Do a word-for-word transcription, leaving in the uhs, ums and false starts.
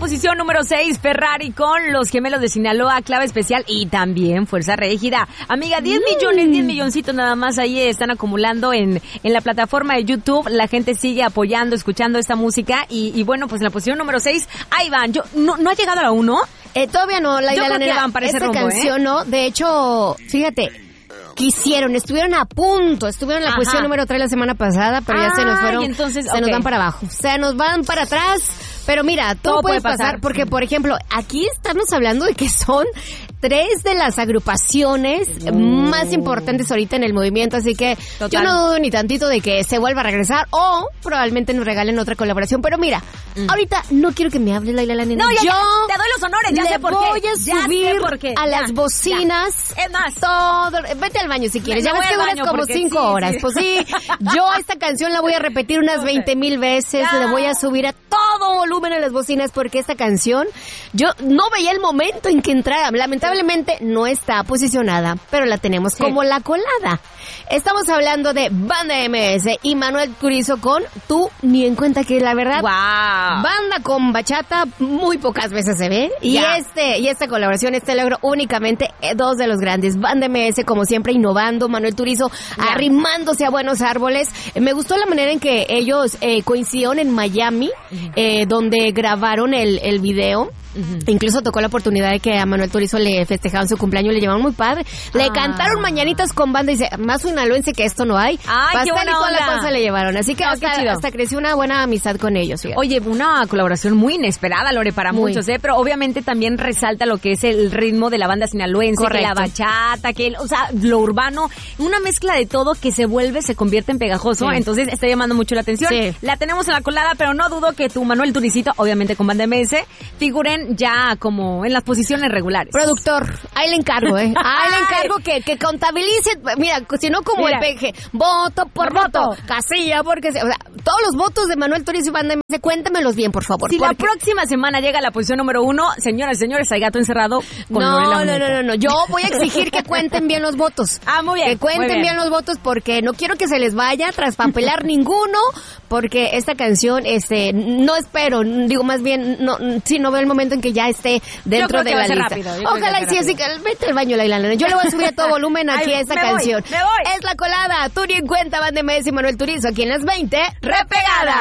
posición número seis, Ferrari con Los Gemelos de Sinaloa, Clave Especial y también Fuerza Régida. Amiga, diez mm. millones, diez milloncitos nada más ahí están acumulando en, en la plataforma de YouTube. La gente sigue apoyando, escuchando esta música y, y bueno, pues en la posición número seis, ahí van. Yo, ¿no, no ha llegado a la uno? Eh, todavía no, la, Yo la, creo la, que van para ese esta rumbo, canción, ¿eh? ¿no? De hecho, fíjate, quisieron, estuvieron a punto, estuvieron en la Ajá. posición número tres la semana pasada, pero ya ah, se nos fueron, entonces, se okay. nos van para abajo, se nos van para atrás. Pero mira, todo, todo puede pasar, pasar porque, por ejemplo, aquí estamos hablando de que son tres de las agrupaciones oh. más importantes ahorita en el movimiento, así que Total. yo no dudo ni tantito de que se vuelva a regresar o probablemente nos regalen otra colaboración. Pero mira, mm. ahorita no quiero que me hable Laila la nena. No, ya, yo ya, te doy los honores, ya sé por qué. voy a subir por qué. a ya, las bocinas. Ya. Es más, todo. Vete al baño si quieres. Me ya ves que duras como cinco sí, horas. Sí. Pues sí, yo esta canción la voy a repetir unas veinte mil veces. Ya. Le voy a subir a todo volumen a las bocinas porque esta canción, yo no veía el momento en que entrara. Lamentablemente no está posicionada, pero la tenemos sí. como la colada. Estamos hablando de Banda M S y Manuel Turizo con Tú Ni en Cuenta, que la verdad, wow. banda con bachata muy pocas veces se ve. Y yeah. este y esta colaboración, este logro únicamente eh, dos de los grandes. Banda M S, como siempre, innovando. Manuel Turizo yeah. arrimándose a buenos árboles. Eh, me gustó la manera en que ellos eh, coincidieron en Miami, uh-huh. eh, donde grabaron el, el video. Uh-huh. Incluso tocó la oportunidad de que a Manuel Turizo le festejaban su cumpleaños, le llevaban muy padre. Le ah. cantaron mañanitas con banda y dice, más sinaloense que esto no hay. Ay, pastel qué buena y toda onda. la cosa le llevaron. Así que oh, hasta, hasta creció una buena amistad con ellos. Fíjate. Oye, una colaboración muy inesperada, Lore, para muy. muchos, ¿eh? Pero obviamente también resalta lo que es el ritmo de la banda sinaloense, que la bachata, que el, o sea, lo urbano, una mezcla de todo que se vuelve, se convierte en pegajoso. Sí. Entonces está llamando mucho la atención. Sí. La tenemos en la colada, pero no dudo que tu Manuel Turicito, obviamente con Banda M S, figuren ya como en las posiciones regulares. Productor, ahí le encargo, ¿eh? Ahí le encargo que, que contabilice, mira, si no como mira. el P G, voto por voto, voto. casilla, porque, o sea, todos los votos de Manuel Turizo y Banda M S, cuéntamelos bien, por favor. Si porque... la próxima semana llega a la posición número uno, señoras y señores, hay gato encerrado con No, no, no, no, no, no, yo voy a exigir que cuenten bien los votos. Ah, muy bien. Que cuenten bien. bien los votos porque no quiero que se les vaya a traspapelar ninguno, porque esta canción, este, no espero, digo más bien, no, si no veo el momento en que ya esté dentro de la lista. Rápido, Ojalá y sí, así que vete al baño, Laila. Yo le voy a subir a todo volumen aquí Ay, a esta me canción. Voy, me voy. Es la colada, Tú Ni en Cuenta, Banda M S y Manuel Turizo, aquí en las veinte, repegada.